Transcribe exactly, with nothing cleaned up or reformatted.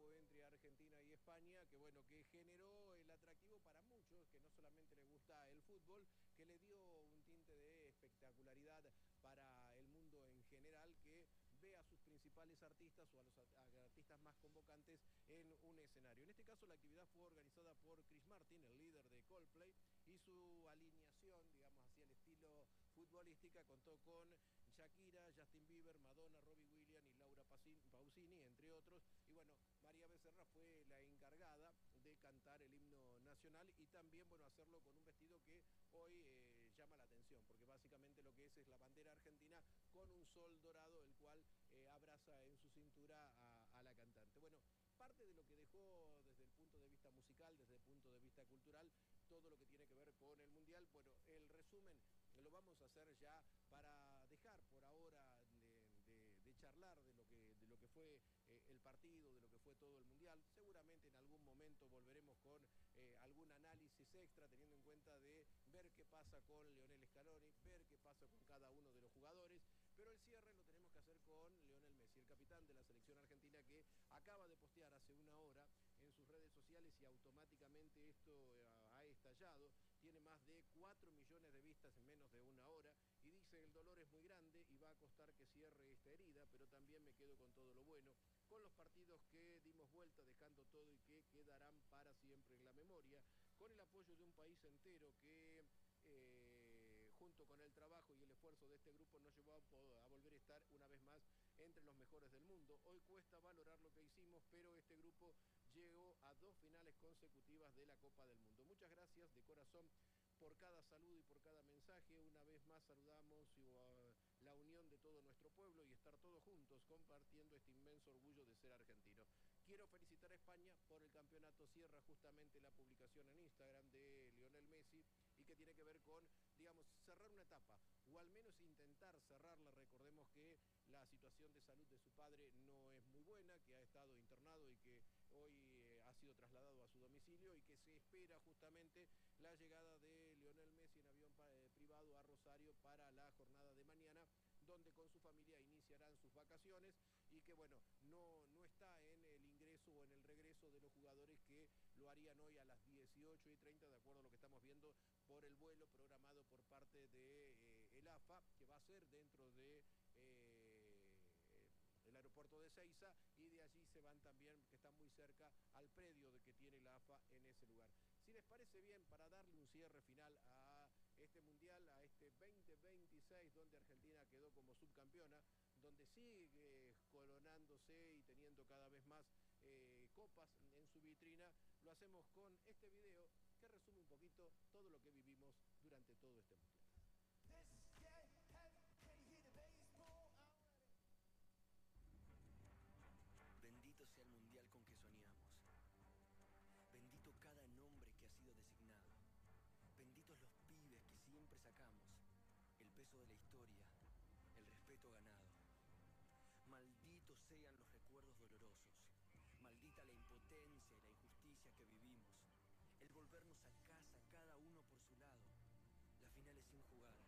clásico entre Argentina y España, que bueno, que generó el atractivo para muchos, que no solamente les gusta el fútbol, que le dio un tinte de espectacularidad para el mundo en general, que ve a sus principales artistas o a los artistas más convocantes en un escenario. En este caso la actividad fue organizada por Chris Martin, el líder de Coldplay, y su alineación, digamos así, el estilo futbolística, contó con Shakira, Justin Bieber, Madonna, Robbie Williams y Laura Pausini, entre otros. Y bueno, María Becerra fue la encargada de cantar el himno nacional y también, bueno, hacerlo con un vestido que hoy eh, llama la atención, porque básicamente lo que es es la bandera argentina con un sol dorado, el cual eh, abraza en su cintura a, a la cantante. Bueno, parte de lo que dejó desde el punto de vista musical, desde el punto de vista cultural, todo lo que tiene que ver con el Mundial. Bueno, el resumen lo vamos a hacer ya para dejar por ahora de, de, de charlar de lo que, de lo que fue eh, el partido, de lo que fue todo el Mundial. Seguramente en algún momento volveremos con eh, algún análisis extra, teniendo en cuenta de ver qué pasa con Lionel Scaloni, ver qué pasa con cada uno de los jugadores, pero el cierre lo tenemos que hacer con Lionel Messi, el capitán de la selección argentina, que acaba de postear hace una hora en sus redes sociales y automáticamente esto eh, ha estallado. Tiene más de cuatro millones de vistas en menos de una hora y dice: el dolor es muy grande y va a costar que cierre esta herida, pero también me quedo con todo lo bueno, con los partidos que dimos vuelta dejando todo y que quedarán para siempre en la memoria, con el apoyo de un país entero que eh, junto con el trabajo y el esfuerzo de este grupo nos llevó a, a volver a estar una vez más entre los mejores del mundo. Hoy cuesta valorar lo que hicimos, pero este grupo llegó a dos finales consecutivas de la Copa del Mundo. Muchas gracias de corazón por cada saludo y por cada mensaje. Una vez más saludamos la unión de todo nuestro pueblo y estar todos juntos compartiendo este inmenso orgullo de ser argentino. Quiero felicitar a España por el campeonato. Cierra justamente la publicación en Instagram de Lionel Messi y que tiene que ver con, digamos, cerrar una etapa, o al menos intentar cerrarla. Recordemos que la situación de salud de su padre no es muy buena, que ha estado internado y que hoy eh, ha sido trasladado a su domicilio y que se espera justamente la llegada de Lionel Messi en avión eh, privado a Rosario para la jornada de mañana, donde con su familia iniciarán sus vacaciones y que, bueno, no, no está en el ingreso o en el regreso de los jugadores que lo harían hoy a las dieciocho y treinta, de acuerdo a lo que estamos viendo por el vuelo programado por parte de eh, el A F A, que va a ser dentro de eh, el aeropuerto de Ezeiza, y de allí se van también, que están muy cerca, al predio de que tiene la A F A en ese lugar. Si les parece bien, para darle un cierre final a este Mundial, a este veinte veintiséis, donde Argentina quedó como subcampeona, donde sigue coronándose y teniendo cada vez más eh, copas en su vitrina, lo hacemos con este video que resume un poquito todo lo que vivimos durante todo este Mundial. Bendito sea el Mundial con que soñamos. Bendito cada nombre que ha sido designado. Benditos los pibes que siempre sacamos. El peso de la historia, el respeto ganado. Malditos sean los recuerdos dolorosos. Maldita la impotencia y la injusticia que vivimos. El volvernos a casa cada uno por su lado. Las finales sin jugar.